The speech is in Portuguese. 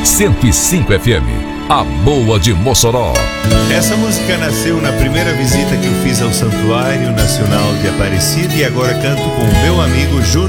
105 FM, a boa de Mossoró. Essa música nasceu na primeira visita que eu fiz ao Santuário Nacional de Aparecida e agora canto com o meu amigo Júnior